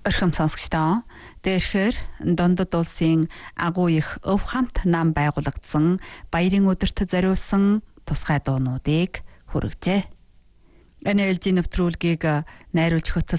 Орхим сонсогчдоо дээрхээр Дундад улсын агуу их өв хамт нам байгуулагдсан баярын өдөрт зориулсан тусгай дуунуудыг хүргэжээ. Энэ ээлжийн нэвтрүүлгийг найруулж хөтлсөн